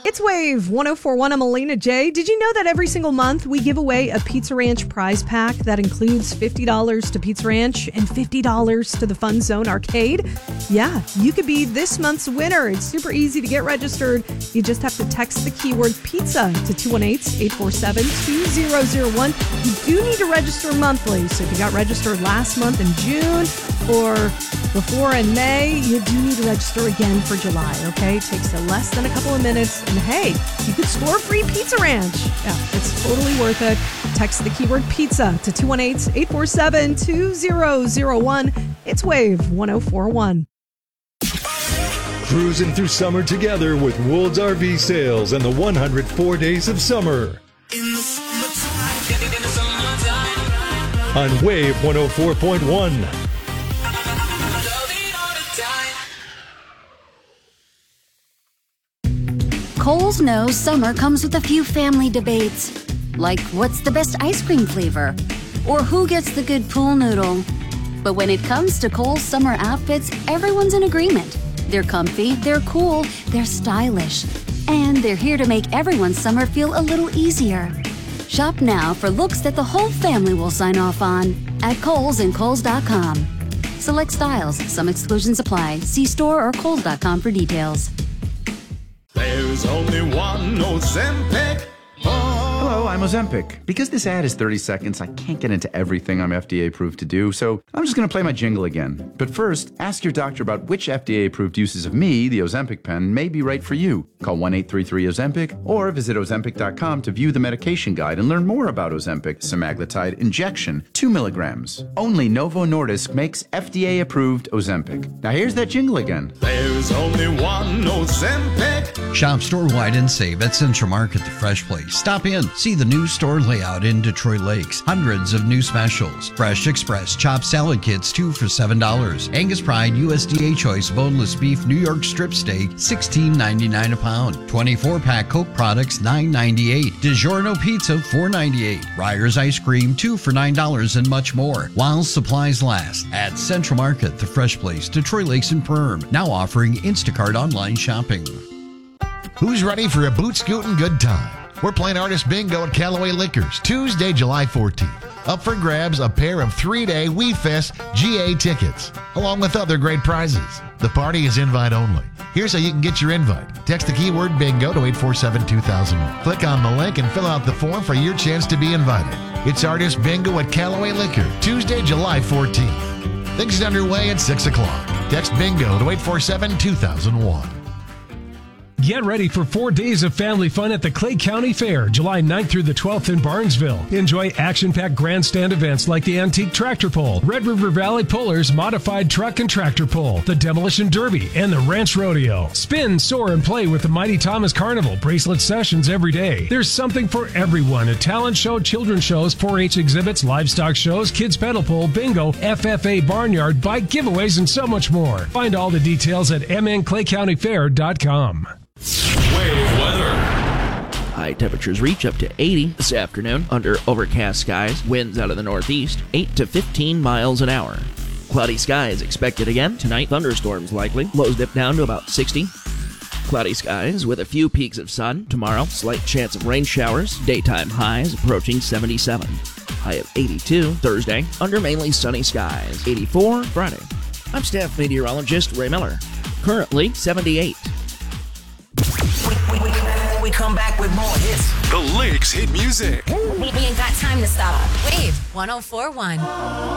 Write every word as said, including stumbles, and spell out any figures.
It's Wave one oh four point one. I'm Alina J. Did you know that every single month we give away a Pizza Ranch prize pack that includes fifty dollars to Pizza Ranch and fifty dollars to the Fun Zone Arcade? Yeah, you could be this month's winner. It's super easy to get registered. You just have to text the keyword pizza to two one eight, eight four seven, two zero zero one. You do need to register monthly. So if you got registered last month in June or before in May, you do need to register again for July, okay? It takes less than a couple of minutes. And hey, you could score free Pizza Ranch. Yeah, it's totally worth it. Text the keyword pizza to two one eight, eight four seven, two zero zero one. It's Wave one oh four point one. Cruising through summer together with Woold's R V Sales and the one hundred four Days of Summer. In the summertime, in the summertime. On Wave one oh four point one. Kohl's knows summer comes with a few family debates, like what's the best ice cream flavor, or who gets the good pool noodle. But when it comes to Kohl's summer outfits, everyone's in agreement. They're comfy, they're cool, they're stylish, and they're here to make everyone's summer feel a little easier. Shop now for looks that the whole family will sign off on at Kohl's and Kohl's dot com. Select styles, some exclusions apply. See store or Kohl's dot com for details. There's only one Ozempic. Hello, I'm Ozempic. Because this ad is thirty seconds, I can't get into everything I'm F D A approved to do, so I'm just going to play my jingle again. But first, ask your doctor about which F D A approved uses of me, the Ozempic pen, may be right for you. Call one eight three three Ozempic or visit Ozempic dot com to view the medication guide and learn more about Ozempic semaglutide injection, two milligrams. Only Novo Nordisk makes F D A approved Ozempic. Now here's that jingle again. There's only one Ozempic. Shop store-wide and save at Central Market, the Fresh Place. Stop in, see the new store layout in Detroit Lakes. Hundreds of new specials. Fresh Express chopped salad kits, two for seven dollars. Angus Pride U S D A Choice boneless beef New York strip steak, sixteen ninety-nine a pound. twenty-four pack Coke products, nine ninety-eight. DiGiorno pizza, four ninety-eight. Ryer's ice cream, two for nine dollars, and much more. While supplies last. At Central Market, the Fresh Place, Detroit Lakes and Perm. Now offering Instacart online shopping. Who's ready for a boot scootin' good time? We're playing Artist Bingo at Callaway Liquors, Tuesday, July fourteenth. Up for grabs, a pair of three-day We Fest G A tickets, along with other great prizes. The party is invite only. Here's how you can get your invite. Text the keyword bingo to eight four seven, two thousand one. Click on the link and fill out the form for your chance to be invited. It's Artist Bingo at Callaway Liquor, Tuesday, July fourteenth. Things are underway at six o'clock. Text bingo to eight four seven, two thousand one. Get ready for four days of family fun at the Clay County Fair, July ninth through the twelfth in Barnesville. Enjoy action-packed grandstand events like the Antique Tractor Pull, Red River Valley Pullers Modified Truck and Tractor Pull, the Demolition Derby, and the Ranch Rodeo. Spin, soar, and play with the Mighty Thomas Carnival bracelet sessions every day. There's something for everyone at talent show, children's shows, four H exhibits, livestock shows, kids pedal pull, bingo, F F A barnyard, bike giveaways, and so much more. Find all the details at m n clay county fair dot com. Wave weather. High temperatures reach up to eighty this afternoon under overcast skies. Winds out of the northeast, eight to fifteen miles an hour. Cloudy skies expected again tonight. Thunderstorms likely. Lows dip down to about sixty. Cloudy skies with a few peaks of sun. Tomorrow, slight chance of rain showers. Daytime highs approaching seventy-seven. High of eighty-two Thursday under mainly sunny skies. eighty-four Friday. I'm staff meteorologist Ray Miller. Currently seventy-eight. We come back with more hits. The Lakes hit music. We, we ain't got time to stop. Wave one oh four point one.